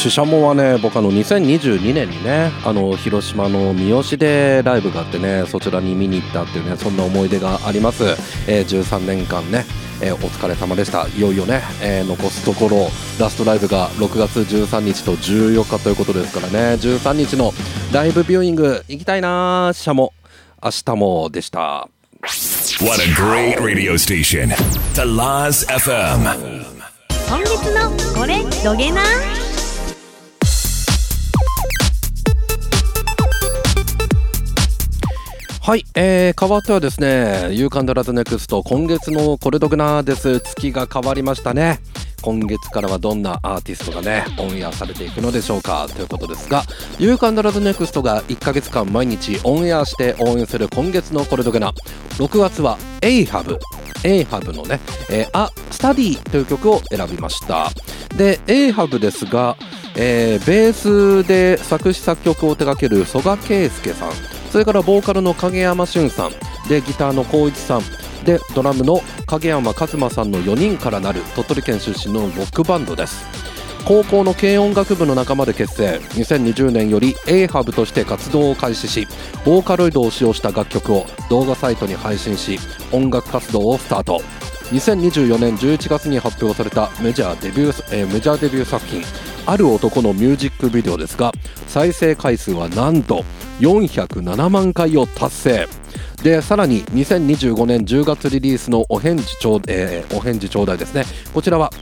シシャモはね、僕2022年にね、広島の三次でライブがあってね、そちらに見に行ったっていうね、そんな思い出があります。13年間ね、お疲れ様でした。いよいよね、残すところラストライブが6月13日と14日ということですからね、13日のライブビューイング行きたいな。シャモ明日もでした。 What a great radio station, The Laz FM。 今月のこれどげな。 はい、変わってはですね、ユーカンダラズネクスト今月のこれどげなです。月が変わりましたね。今月からはどんなアーティストがねオンエアされていくのでしょうかということですが、ユーカンダラズネクストが1ヶ月間毎日オンエアして応援する今月のこれどげな。6月は AHAB のね、A Study という曲を選びました。で AHAB ですが、ベースで作詞作曲を手掛ける曽我圭介さん、それからボーカルの影山俊さんで、ギターの光一さんで、ドラムの影山一馬さんの4人からなる鳥取県出身のロックバンドです。高校の軽音楽部の仲間で結成。2020年より AHAB として活動を開始し、ボーカロイドを使用した楽曲を動画サイトに配信し、音楽活動をスタート。2024年11月に発表されたメジャーデビュー作品ある男のミュージックビデオですが、再生回数はなんと407万回を達成で、さらに2025年10月リリースのお返事ちょうだいですね。こちらは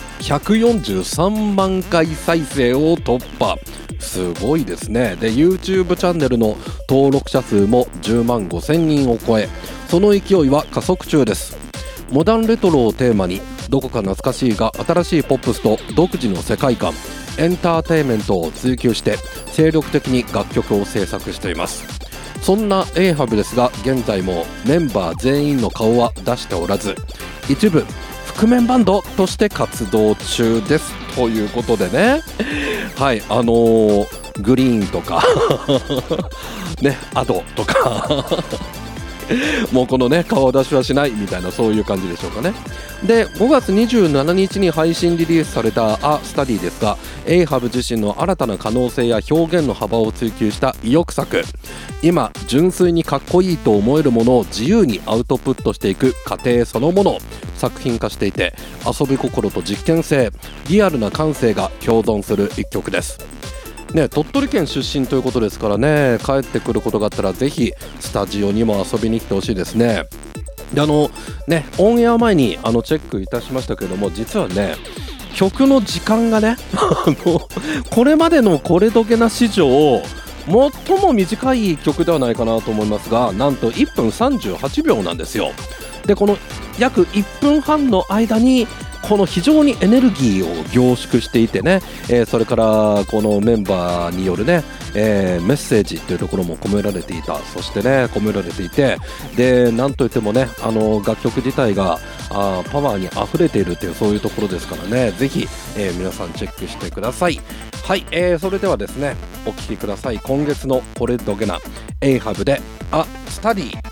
143万回再生を突破。すごいですね。で YouTube チャンネルの登録者数も10万5千人を超え、その勢いは加速中です。モダンレトロをテーマに、どこか懐かしいが新しいポップスと独自の世界観、エンターテインメントを追求して精力的に楽曲を制作しています。そんな AHAB ですが、現在もメンバー全員の顔は出しておらず、一部覆面バンドとして活動中ですということでね、はい、グリーンとかね、アドとかもうこのね顔出しはしないみたいな、そういう感じでしょうかね。で5月27日に配信リリースされた A Study ですが、 AHAB 自身の新たな可能性や表現の幅を追求した意欲作。今純粋にかっこいいと思えるものを自由にアウトプットしていく過程そのものを作品化していて、遊び心と実験性、リアルな感性が共存する一曲ですね。鳥取県出身ということですからね、帰ってくることがあったらぜひスタジオにも遊びに来てほしいですね。でオンエア前にチェックいたしましたけれども、実はね曲の時間がねこれまでのこれどけな史上最も短い曲ではないかなと思いますが、なんと1分38秒なんですよ。でこの約1分半の間にこの非常にエネルギーを凝縮していてね、それからこのメンバーによるね、メッセージというところも込められていた。そしてね込められていて、でなんといってもね楽曲自体がパワーに溢れているという、そういうところですからね、ぜひ、皆さんチェックしてください。はい、それではですねお聴きください。今月のこれどげな AHAB でA Study。